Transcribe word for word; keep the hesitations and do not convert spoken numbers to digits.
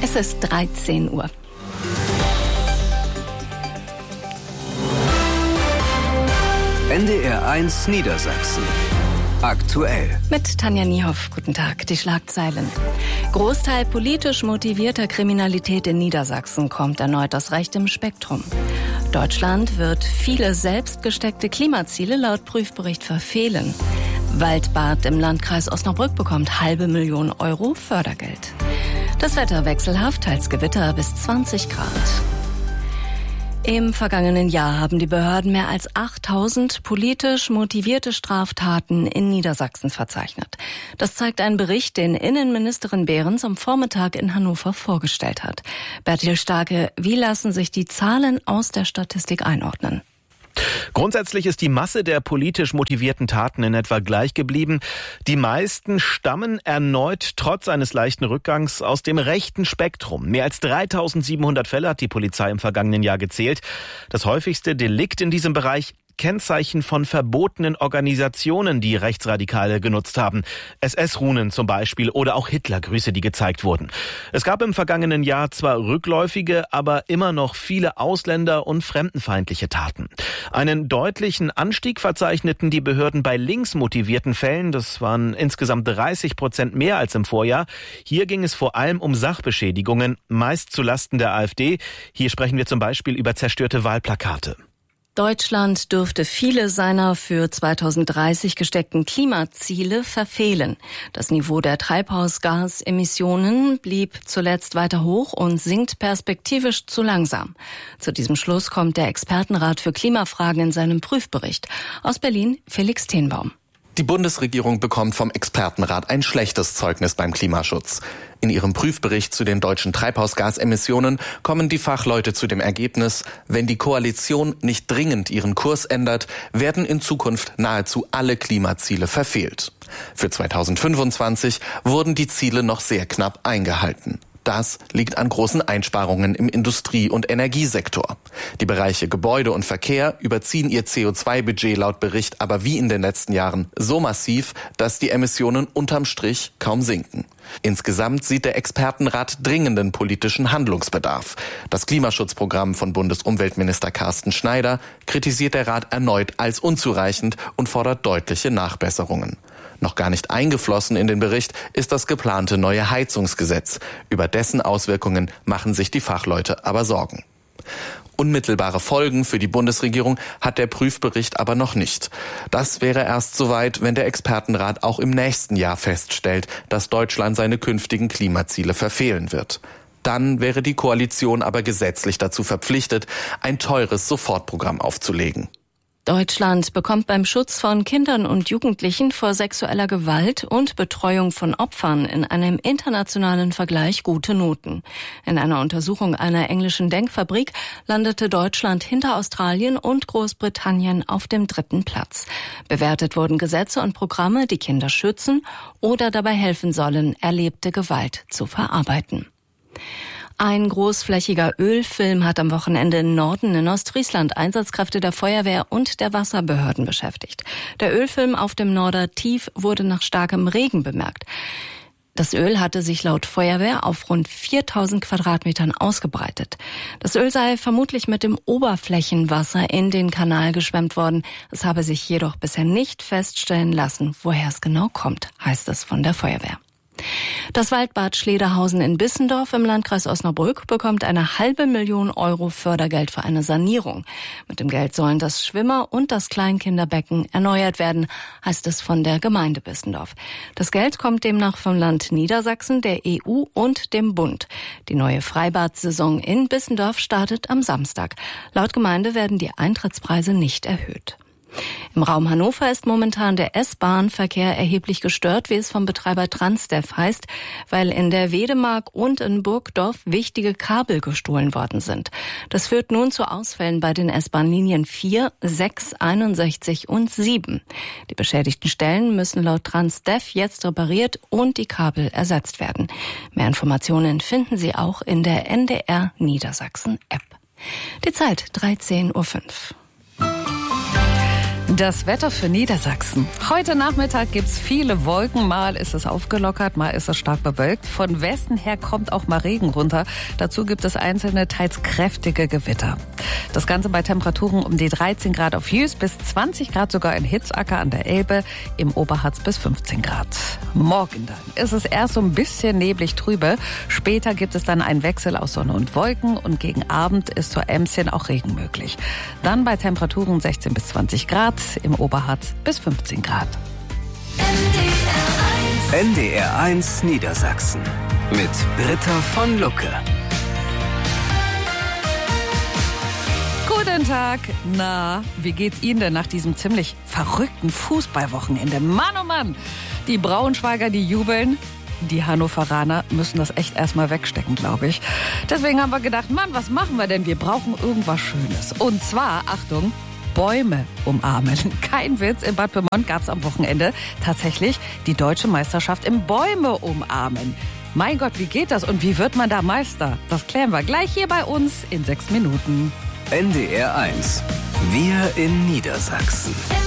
Es ist dreizehn Uhr. N D R eins Niedersachsen. Aktuell. Mit Tanja Niehoff. Guten Tag. Die Schlagzeilen. Großteil politisch motivierter Kriminalität in Niedersachsen kommt erneut das Recht im Spektrum. Deutschland wird viele selbst gesteckte Klimaziele laut Prüfbericht verfehlen. Waldbad im Landkreis Osnabrück bekommt halbe Million Euro Fördergeld. Das Wetter wechselhaft, teils Gewitter bis zwanzig Grad. Im vergangenen Jahr haben die Behörden mehr als achttausend politisch motivierte Straftaten in Niedersachsen verzeichnet. Das zeigt ein Bericht, den Innenministerin Behrens am Vormittag in Hannover vorgestellt hat. Bertil Starke, wie lassen sich die Zahlen aus der Statistik einordnen? Grundsätzlich ist die Masse der politisch motivierten Taten in etwa gleich geblieben. Die meisten stammen erneut trotz eines leichten Rückgangs aus dem rechten Spektrum. Mehr als dreitausendsiebenhundert Fälle hat die Polizei im vergangenen Jahr gezählt. Das häufigste Delikt in diesem Bereich: Kennzeichen von verbotenen Organisationen, die Rechtsradikale genutzt haben. S S-Runen zum Beispiel oder auch Hitlergrüße, die gezeigt wurden. Es gab im vergangenen Jahr zwar rückläufige, aber immer noch viele Ausländer- und fremdenfeindliche Taten. Einen deutlichen Anstieg verzeichneten die Behörden bei linksmotivierten Fällen. Das waren insgesamt dreißig Prozent mehr als im Vorjahr. Hier ging es vor allem um Sachbeschädigungen, meist zulasten der AfD. Hier sprechen wir zum Beispiel über zerstörte Wahlplakate. Deutschland dürfte viele seiner für zweitausenddreißig gesteckten Klimaziele verfehlen. Das Niveau der Treibhausgasemissionen blieb zuletzt weiter hoch und sinkt perspektivisch zu langsam. Zu diesem Schluss kommt der Expertenrat für Klimafragen in seinem Prüfbericht. Aus Berlin Felix Tenbaum. Die Bundesregierung bekommt vom Expertenrat ein schlechtes Zeugnis beim Klimaschutz. In ihrem Prüfbericht zu den deutschen Treibhausgasemissionen kommen die Fachleute zu dem Ergebnis, wenn die Koalition nicht dringend ihren Kurs ändert, werden in Zukunft nahezu alle Klimaziele verfehlt. Für zweitausendfünfundzwanzig wurden die Ziele noch sehr knapp eingehalten. Das liegt an großen Einsparungen im Industrie- und Energiesektor. Die Bereiche Gebäude und Verkehr überziehen ihr C O zwei Budget laut Bericht aber wie in den letzten Jahren so massiv, dass die Emissionen unterm Strich kaum sinken. Insgesamt sieht der Expertenrat dringenden politischen Handlungsbedarf. Das Klimaschutzprogramm von Bundesumweltminister Carsten Schneider kritisiert der Rat erneut als unzureichend und fordert deutliche Nachbesserungen. Noch gar nicht eingeflossen in den Bericht ist das geplante neue Heizungsgesetz. Über dessen Auswirkungen machen sich die Fachleute aber Sorgen. Unmittelbare Folgen für die Bundesregierung hat der Prüfbericht aber noch nicht. Das wäre erst soweit, wenn der Expertenrat auch im nächsten Jahr feststellt, dass Deutschland seine künftigen Klimaziele verfehlen wird. Dann wäre die Koalition aber gesetzlich dazu verpflichtet, ein teures Sofortprogramm aufzulegen. Deutschland bekommt beim Schutz von Kindern und Jugendlichen vor sexueller Gewalt und Betreuung von Opfern in einem internationalen Vergleich gute Noten. In einer Untersuchung einer englischen Denkfabrik landete Deutschland hinter Australien und Großbritannien auf dem dritten Platz. Bewertet wurden Gesetze und Programme, die Kinder schützen oder dabei helfen sollen, erlebte Gewalt zu verarbeiten. Ein großflächiger Ölfilm hat am Wochenende im Norden in Ostfriesland Einsatzkräfte der Feuerwehr und der Wasserbehörden beschäftigt. Der Ölfilm auf dem Norder Tief wurde nach starkem Regen bemerkt. Das Öl hatte sich laut Feuerwehr auf rund viertausend Quadratmetern ausgebreitet. Das Öl sei vermutlich mit dem Oberflächenwasser in den Kanal geschwemmt worden. Es habe sich jedoch bisher nicht feststellen lassen, woher es genau kommt, heißt es von der Feuerwehr. Das Waldbad Schlederhausen in Bissendorf im Landkreis Osnabrück bekommt eine halbe Million Euro Fördergeld für eine Sanierung. Mit dem Geld sollen das Schwimmer- und das Kleinkinderbecken erneuert werden, heißt es von der Gemeinde Bissendorf. Das Geld kommt demnach vom Land Niedersachsen, der E U und dem Bund. Die neue Freibad-Saison in Bissendorf startet am Samstag. Laut Gemeinde werden die Eintrittspreise nicht erhöht. Im Raum Hannover ist momentan der S-Bahn-Verkehr erheblich gestört, wie es vom Betreiber Transdev heißt, weil in der Wedemark und in Burgdorf wichtige Kabel gestohlen worden sind. Das führt nun zu Ausfällen bei den S-Bahn-Linien vier, sechs, einundsechzig und sieben. Die beschädigten Stellen müssen laut Transdev jetzt repariert und die Kabel ersetzt werden. Mehr Informationen finden Sie auch in der N D R Niedersachsen App. Die Zeit dreizehn Uhr fünf. Das Wetter für Niedersachsen. Heute Nachmittag gibt's viele Wolken. Mal ist es aufgelockert, mal ist es stark bewölkt. Von Westen her kommt auch mal Regen runter. Dazu gibt es einzelne, teils kräftige Gewitter. Das Ganze bei Temperaturen um die dreizehn Grad auf Jüst bis zwanzig Grad sogar in Hitzacker an der Elbe, im Oberharz bis fünfzehn Grad. Morgen dann ist es erst so ein bisschen neblig trübe. Später gibt es dann einen Wechsel aus Sonne und Wolken und gegen Abend ist zur Emschen auch Regen möglich. Dann bei Temperaturen sechzehn bis zwanzig Grad, im Oberharz bis fünfzehn Grad. N D R eins Niedersachsen mit Britta von Lucke. Guten Tag. Na, wie geht's Ihnen denn nach diesem ziemlich verrückten Fußballwochenende? Mann, oh Mann, die Braunschweiger, die jubeln. Die Hannoveraner müssen das echt erstmal wegstecken, glaube ich. Deswegen haben wir gedacht, Mann, was machen wir denn? Wir brauchen irgendwas Schönes. Und zwar, Achtung, Bäume umarmen. Kein Witz, in Bad Pyrmont gab es am Wochenende tatsächlich die deutsche Meisterschaft im Bäume umarmen. Mein Gott, wie geht das und wie wird man da Meister? Das klären wir gleich hier bei uns in sechs Minuten. N D R eins. Wir in Niedersachsen.